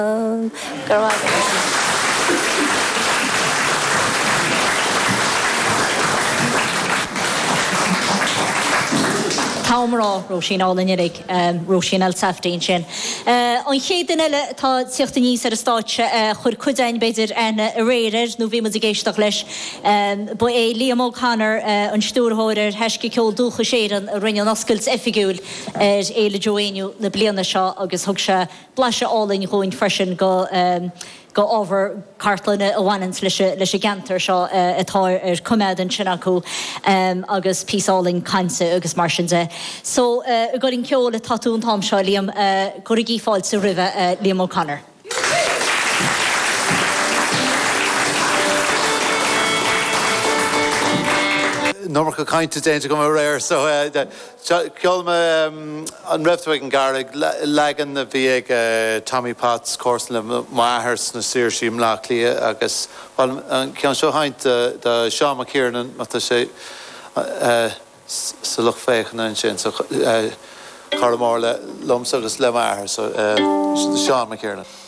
Támrá Róisín álainnig Róisín el saftaín sin. An chéad eile tá tíochta níos ar a stáitse chur cuidein beidir an réidir nó bhí mu géisteach leis ba é Liam O'Connor an stúrthóir heisce ceol dúcha séan a rinne nascailt effigiúil éile Joéniu na bliana seo agus thug se blaise álainn chuin freisin go ábhar cartlanna a bhhainint leis a gantar seo atá ar cuméidan sin acu agus písálainn cainte agus mar sin de. So gorin ceol a tatún tám seo Liam gorigí fáil sa ribh Liam O'Connor. Normal kind of danger come rare, so Kilma on Reptwig and Garrig lagan the Vieg Tommy Potts course in the Mahers na Sirshi Mlackley agus well can show hind the Sean McKiernan what to say so look fake and shin so Carlamore Lumsagus Le Maher so Sean McKiernan.